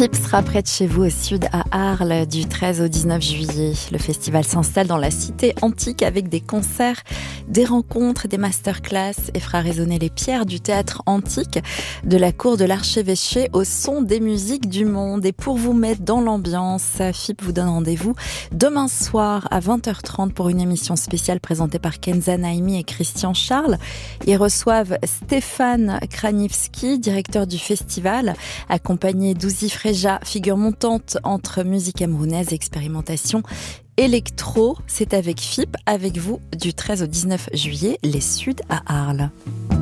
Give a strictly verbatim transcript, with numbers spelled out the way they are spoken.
FIP sera près de chez vous au sud à Arles du treize au dix-neuf juillet. Le festival s'installe dans la cité antique avec des concerts, des rencontres, des masterclass et fera résonner les pierres du théâtre antique de la cour de l'archevêché au son des musiques du monde. Et pour vous mettre dans l'ambiance, FIP vous donne rendez-vous demain soir à vingt heures trente pour une émission spéciale présentée par Kenza Naimi et Christian Charles. Ils reçoivent Stéphane Kranivski, directeur du festival, accompagné d'Ouzi Freja, figure montante entre musique camerounaise et expérimentation électro. C'est avec FIP, avec vous, du treize au dix-neuf juillet, les Suds à Arles.